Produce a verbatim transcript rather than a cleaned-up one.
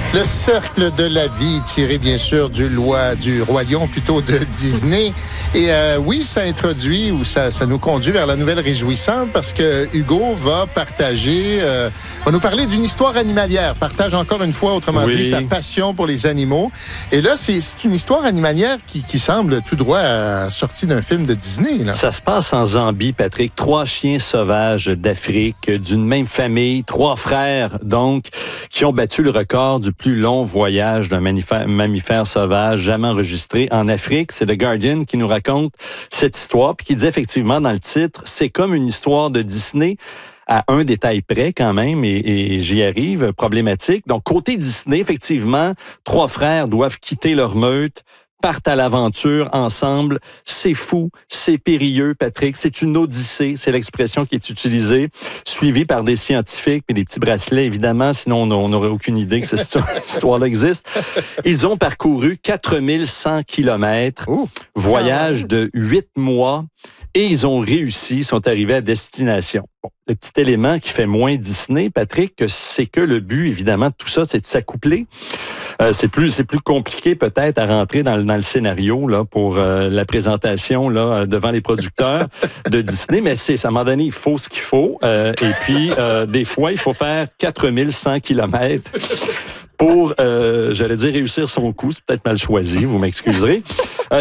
Le cercle de la vie, tiré bien sûr du, loi, du Roi Lion, plutôt de Disney. Et euh, oui, ça introduit ou ça, ça nous conduit vers la nouvelle réjouissante parce que Hugo va partager, euh, va nous parler d'une histoire animalière. Partage encore une fois, autrement oui. dit, sa passion pour les animaux. Et là, c'est, c'est une histoire animalière qui, qui semble tout droit à, sortie d'un film de Disney. Là. Ça se passe en Zambie, Patrick. Trois chiens sauvages d'Afrique, d'une même famille, trois frères, donc, qui ont battu le record du plus long voyage d'un mammifère, mammifère sauvage jamais enregistré en Afrique. C'est The Guardian qui nous raconte cette histoire, puis qui dit effectivement dans le titre, c'est comme une histoire de Disney à un détail près quand même, et, et j'y arrive, problématique. Donc, côté Disney, effectivement, trois frères doivent quitter leur meute, partent à l'aventure ensemble. C'est fou, c'est périlleux, Patrick. C'est une odyssée, c'est l'expression qui est utilisée, suivie par des scientifiques et des petits bracelets, évidemment, sinon on n'aurait aucune idée que cette histoire-là existe. Ils ont parcouru quatre mille cent kilomètres, oh. voyage de huit mois, et ils ont réussi, sont arrivés à destination. Bon, le petit élément qui fait moins Disney, Patrick, c'est que le but, évidemment, de tout ça, c'est de s'accoupler. Euh, c'est plus c'est plus compliqué peut-être à rentrer dans le, dans le scénario là pour euh, la présentation là devant les producteurs de Disney, mais c'est à un moment donné il faut ce qu'il faut euh, et puis euh, des fois il faut faire quatre mille cent kilomètres pour euh, j'allais dire réussir son coup, c'est peut-être mal choisi, vous m'excuserez. Euh,